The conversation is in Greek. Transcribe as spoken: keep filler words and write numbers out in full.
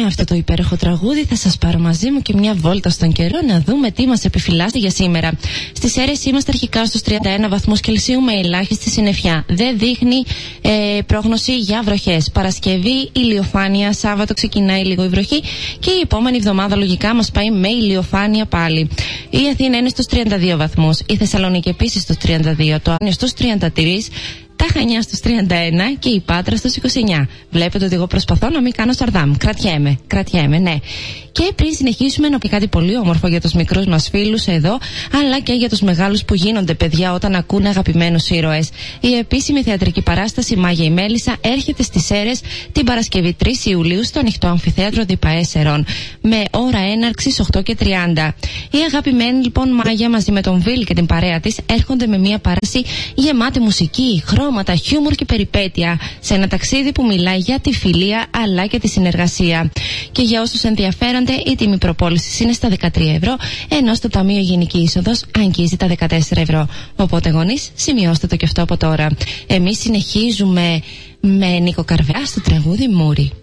με αυτό το υπέροχο τραγούδι θα σας πάρω μαζί μου και μια βόλτα στον καιρό να δούμε τι μας επιφυλάσσει για σήμερα. Στις Σέρρες είμαστε αρχικά στους τριάντα ένα βαθμούς Κελσίου με ελάχιστη συννεφιά. Δεν δείχνει ε, πρόγνωση για βροχές. Παρασκευή ηλιοφάνεια, Σάββατο ξεκινάει λίγο η βροχή και η επόμενη εβδομάδα λογικά μας πάει με ηλιοφάνεια πάλι. Η Αθήνα είναι στους τριάντα δύο βαθμούς, η Θεσσαλονίκη επίσης στους τριάντα δύο, το Άνιο στους τριάντα τρία, τα Χανιά στους τριάντα ένα και η Πάτρα στους είκοσι εννιά. Βλέπετε ότι εγώ προσπαθώ να μην κάνω σαρδάμ. Κρατιέμαι, κρατιέμαι, ναι. Και πριν συνεχίσουμε, να πει κάτι πολύ όμορφο για τους μικρούς μας φίλους εδώ, αλλά και για τους μεγάλους που γίνονται παιδιά όταν ακούνε αγαπημένους ήρωες. Η επίσημη θεατρική παράσταση Μάγια η Μέλισσα έρχεται στις Σέρρες την Παρασκευή τρεις Ιουλίου στο ανοιχτό αμφιθέατρο Διπαέ Σερών, με ώρα έναρξης οκτώ και τριάντα. Η αγαπημένη λοιπόν Μάγια μαζί με τον Βίλ και την παρέα της έρχονται με μια παράσταση γεμάτη μουσική, χρώματα, χιούμορ και περιπέτεια, σε ένα ταξίδι που μιλάει για τη φιλία αλλά και τη συνεργασία. Και για όσους ενδιαφέρονται, η τιμή προπόλησης είναι στα δεκατρία ευρώ, ενώ στο Ταμείο Γενική Είσοδος αγγίζει τα δεκατέσσερα ευρώ. Οπότε γονείς, σημειώστε το και αυτό από τώρα. Εμείς συνεχίζουμε με Νίκο Καρβέα στο τραγούδι Μούρι.